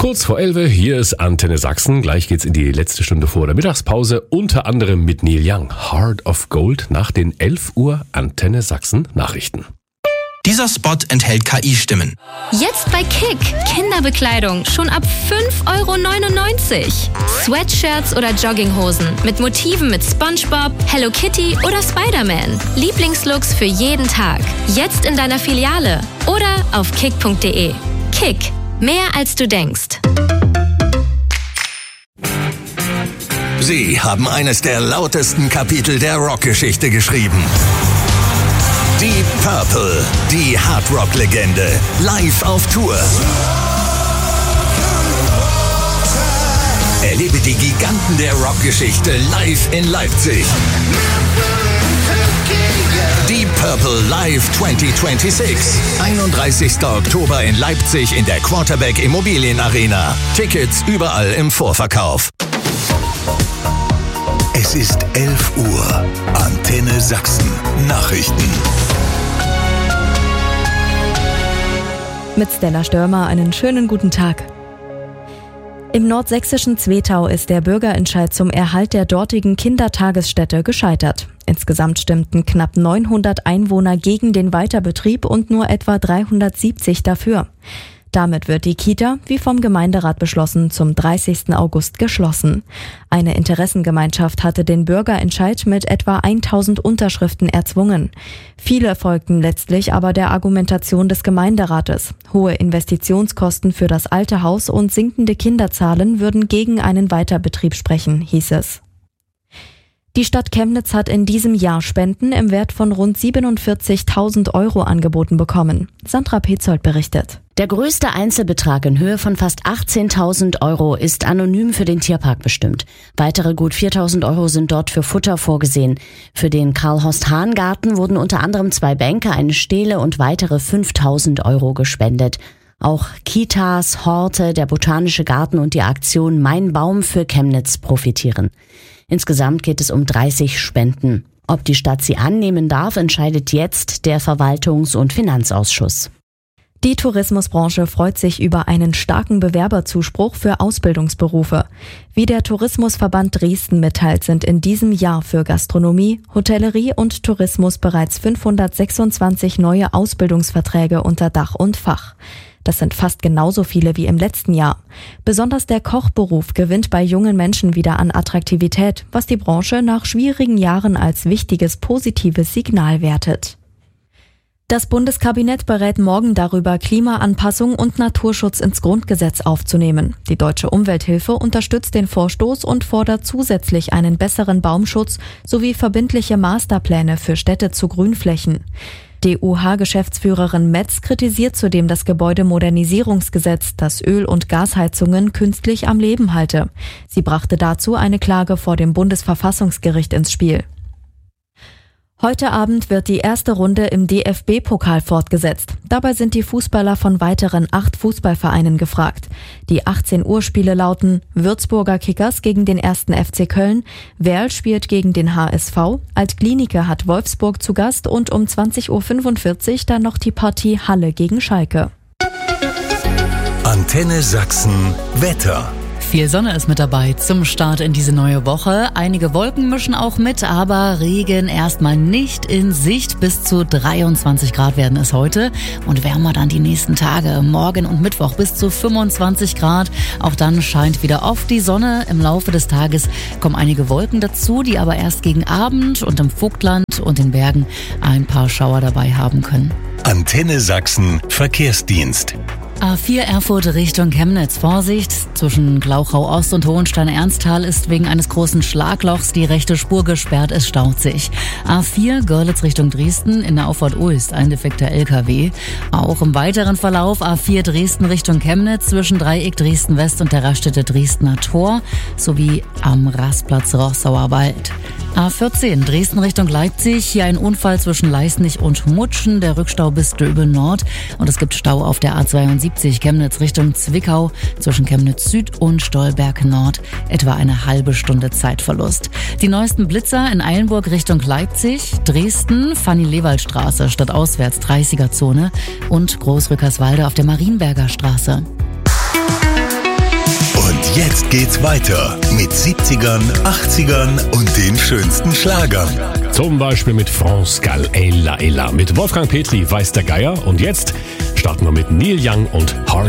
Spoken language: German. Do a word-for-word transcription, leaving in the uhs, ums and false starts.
Kurz vor elf, hier ist Antenne Sachsen. Gleich geht's in die letzte Stunde vor der Mittagspause, unter anderem mit Neil Young. Heart of Gold nach den elf Uhr Antenne Sachsen Nachrichten. Dieser Spot enthält K I-Stimmen. Jetzt bei Kick. Kinderbekleidung schon ab fünf Euro neunundneunzig. Sweatshirts oder Jogginghosen mit Motiven mit SpongeBob, Hello Kitty oder Spider-Man. Lieblingslooks für jeden Tag. Jetzt in deiner Filiale oder auf kick punkt de. Kick. Mehr als du denkst. Sie haben eines der lautesten Kapitel der Rockgeschichte geschrieben. Deep Purple, die Hardrock-Legende, live auf Tour. Erlebe die Giganten der Rockgeschichte live in Leipzig. Deep Purple Live zwanzig sechsundzwanzig. einunddreißigster Oktober in Leipzig in der Quarterback Immobilienarena. Tickets überall im Vorverkauf. Es ist elf Uhr. Antenne Sachsen. Nachrichten. Mit Stella Störmer einen schönen guten Tag. Im nordsächsischen Zwetau ist der Bürgerentscheid zum Erhalt der dortigen Kindertagesstätte gescheitert. Insgesamt stimmten knapp neunhundert Einwohner gegen den Weiterbetrieb und nur etwa dreihundertsiebzig dafür. Damit wird die Kita, wie vom Gemeinderat beschlossen, zum dreißigsten August geschlossen. Eine Interessengemeinschaft hatte den Bürgerentscheid mit etwa tausend Unterschriften erzwungen. Viele folgten letztlich aber der Argumentation des Gemeinderates. Hohe Investitionskosten für das alte Haus und sinkende Kinderzahlen würden gegen einen Weiterbetrieb sprechen, hieß es. Die Stadt Chemnitz hat in diesem Jahr Spenden im Wert von rund siebenundvierzigtausend Euro angeboten bekommen. Sandra Petzold berichtet. Der größte Einzelbetrag in Höhe von fast achtzehntausend Euro ist anonym für den Tierpark bestimmt. Weitere gut viertausend Euro sind dort für Futter vorgesehen. Für den Karl-Horst-Hahn-Garten wurden unter anderem zwei Bänke, eine Stele und weitere fünftausend Euro gespendet. Auch Kitas, Horte, der Botanische Garten und die Aktion Mein Baum für Chemnitz profitieren. Insgesamt geht es um dreißig Spenden. Ob die Stadt sie annehmen darf, entscheidet jetzt der Verwaltungs- und Finanzausschuss. Die Tourismusbranche freut sich über einen starken Bewerberzuspruch für Ausbildungsberufe. Wie der Tourismusverband Dresden mitteilt, sind in diesem Jahr für Gastronomie, Hotellerie und Tourismus bereits fünfhundertsechsundzwanzig neue Ausbildungsverträge unter Dach und Fach. Das sind fast genauso viele wie im letzten Jahr. Besonders der Kochberuf gewinnt bei jungen Menschen wieder an Attraktivität, was die Branche nach schwierigen Jahren als wichtiges positives Signal wertet. Das Bundeskabinett berät morgen darüber, Klimaanpassung und Naturschutz ins Grundgesetz aufzunehmen. Die Deutsche Umwelthilfe unterstützt den Vorstoß und fordert zusätzlich einen besseren Baumschutz sowie verbindliche Masterpläne für Städte zu Grünflächen. D U H-Geschäftsführerin Metz kritisiert zudem das Gebäudemodernisierungsgesetz, das Öl- und Gasheizungen künstlich am Leben halte. Sie brachte dazu eine Klage vor dem Bundesverfassungsgericht ins Spiel. Heute Abend wird die erste Runde im D F B-Pokal fortgesetzt. Dabei sind die Fußballer von weiteren acht Fußballvereinen gefragt. Die achtzehn Uhr Spiele lauten: Würzburger Kickers gegen den ersten F C Köln, Werl spielt gegen den H S V, Altkliniker hat Wolfsburg zu Gast und um zwanzig Uhr fünfundvierzig dann noch die Partie Halle gegen Schalke. Antenne Sachsen Wetter. Viel Sonne ist mit dabei zum Start in diese neue Woche. Einige Wolken mischen auch mit, aber Regen erstmal nicht in Sicht. Bis zu dreiundzwanzig Grad werden es heute und wärmer dann die nächsten Tage. Morgen und Mittwoch bis zu fünfundzwanzig Grad. Auch dann scheint wieder oft die Sonne. Im Laufe des Tages kommen einige Wolken dazu, die aber erst gegen Abend und im Vogtland und den Bergen ein paar Schauer dabei haben können. Antenne Sachsen Verkehrsdienst. A vier Erfurt Richtung Chemnitz. Vorsicht, zwischen Glauchau Ost und Hohenstein-Ernsthal ist wegen eines großen Schlaglochs die rechte Spur gesperrt, es staut sich. A vier Görlitz Richtung Dresden, in der Auffahrt Ulst ein defekter L K W. Auch im weiteren Verlauf A vier Dresden Richtung Chemnitz zwischen Dreieck Dresden West und der Raststätte Dresdner Tor sowie am Rastplatz Rossauer Wald. A vierzehn Dresden Richtung Leipzig, hier ein Unfall zwischen Leisnig und Mutschen, der Rückstau bis Döbel Nord und es gibt Stau auf der A zweiundsiebzig Chemnitz Richtung Zwickau zwischen Chemnitz Süd und Stolberg Nord, etwa eine halbe Stunde Zeitverlust. Die neuesten Blitzer in Eilenburg Richtung Leipzig, Dresden, Fanny-Lewald-Straße stadtauswärts dreißiger Zone und Großrückerswalde auf der Marienberger Straße. jetzt geht's weiter mit siebzigern, achtzigern und den schönsten Schlagern. Zum Beispiel mit France Gall, Ella Ella, mit Wolfgang Petri, Weiß der Geier. Und jetzt starten wir mit Neil Young und Heart